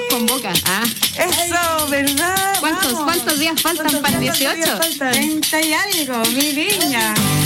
convoca. Eso, ¿verdad? ¿Cuántos días faltan para el 18? 30 y algo, mi niña.